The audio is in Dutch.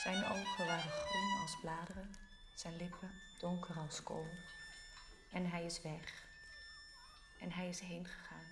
Zijn ogen waren groen als bladeren, zijn lippen donker als kool. En hij is weg. En hij is heen gegaan.